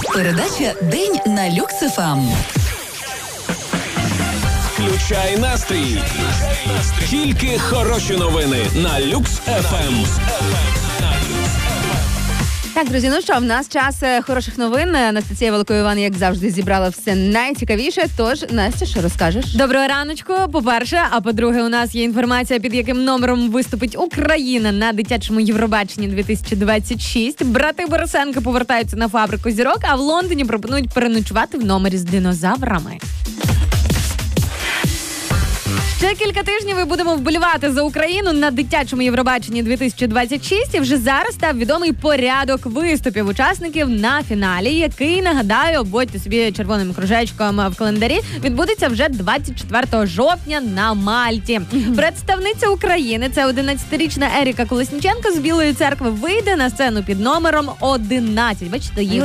Передача «День на Люкс ФМ». Включай настрій. Тільки хороші новини на Люкс ФМ. Так, друзі, ну що, в нас час хороших новин. Анастасія Великоїван, як завжди, зібрала все найцікавіше. Тож, Настя, що розкажеш? Доброго раночку, по-перше. А по-друге, у нас є інформація, під яким номером виступить Україна на дитячому Євробаченні 2026. Брати Борисенко повертаються на фабрику зірок, а в Лондоні пропонують переночувати в номері з динозаврами. Ще кілька тижнів і будемо вболівати за Україну на дитячому Євробаченні 2026. І вже зараз став відомий порядок виступів учасників на фіналі, який, нагадаю, обводьте собі червоним кружечком в календарі, відбудеться вже 24 жовтня на Мальті. Представниця України, це 11-річна Еріка Колесніченко з Білої церкви, вийде на сцену під номером 11. Бачите, їй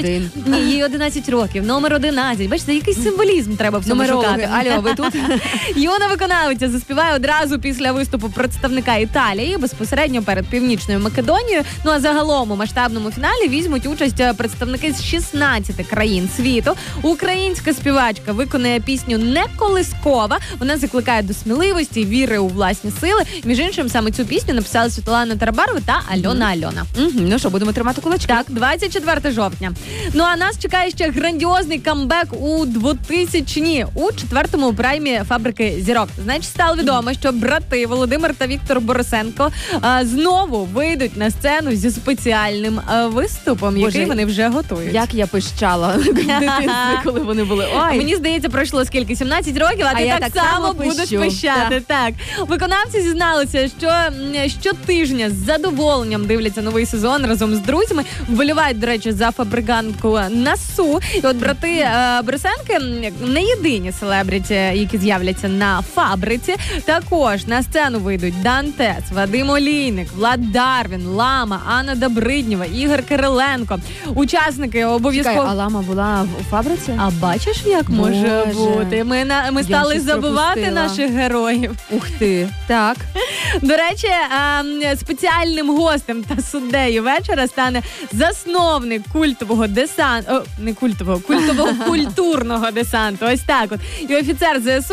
11 років. Номер 11. Бачите, якийсь символізм треба в цьому шукати. Алло, ви тут? Юна виконавиця заспіває одразу після виступу представника Італії, безпосередньо перед Північною Македонією. Ну а загалом у масштабному фіналі візьмуть участь представники з 16 країн світу. Українська співачка виконає пісню «Не колискова». Вона закликає до сміливості, віри у власні сили. Між іншим, саме цю пісню написали Світлана Тарабарова та Альона. Ну що, будемо тримати кулачки? Так, 24 жовтня. Ну а нас чекає ще грандіозний камбек у 2000-ні у 4-му праймі фабрики зірок. Значить, стало відомо, що брати Володимир та Віктор Борисенко знову вийдуть на сцену зі спеціальним виступом, який вони вже готують. Як я пищала в дитинстві, коли вони були. Ой. Мені здається, пройшло скільки? 17 років, а ти так само будеш пищати. Так. Виконавці зізналися, що щотижня з задоволенням дивляться новий сезон разом з друзями. Вболівають, до речі, за фабрикантку Насу. І от брати Борисенки не єдині селебріті, які з'являться на фабриці. Також на сцену вийдуть Дантес, Вадим Олійник, Влад Дарвін, Лама, Анна Добриднєва, Ігор Кириленко. Учасники обов'язково... Чекай, а Лама була у фабриці? А бачиш, як може бути? Ми стали забувати пропустила наших героїв. Ух ти, так. До речі, спеціальним гостем та суддею вечора стане засновник культового десанту, культового культурного десанту. Ось так от. І офіцер ЗСУ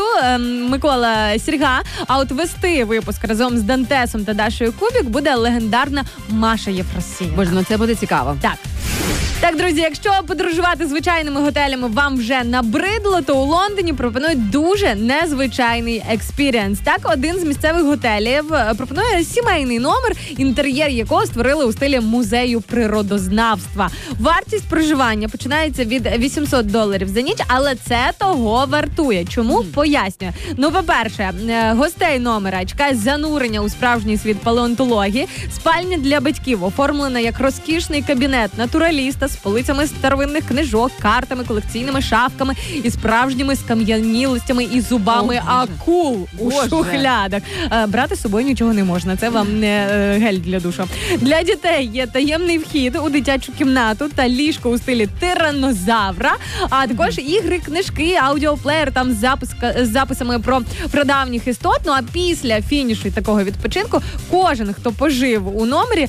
Микола Сірга, а от вести випуск разом з Дантесом та Дашою Кубік буде легендарна Маша Єфросинівна. Боже, ну це буде цікаво. Так. Так, друзі, якщо подорожувати звичайними готелями вам вже набридло, то у Лондоні пропонують дуже незвичайний експірієнс. Так, один з місцевих готелів пропонує сімейний номер, інтер'єр якого створили у стилі музею природознавства. Вартість проживання починається від $800 за ніч, але це того вартує. Чому? Пояснюю. Ну, по-перше, гостей номера чекає занурення у справжній світ палеонтології, спальня для батьків оформлена як розкішний кабінет натураліста з полицями старовинних книжок, картами, колекційними шафками і справжніми скам'янілостями і зубами акул у шухлядах. Брати з собою нічого не можна. Це вам не гель для душу. Для дітей є таємний вхід у дитячу кімнату та ліжко у стилі тиранозавра, а також ігри, книжки, аудіоплеєр там з записами про прадавніх істот. Ну а після фінішу такого відпочинку кожен, хто пожив у номері,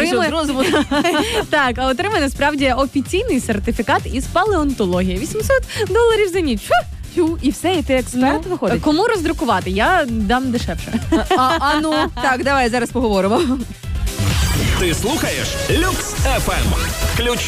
отримує насправді офіційний сертифікат із палеонтології. $800 за ніч. І все, і ти експерт виходить? Кому роздрукувати? Я дам дешевше. Ну, так, давай зараз поговоримо. Ти слухаєш Люкс ФМ.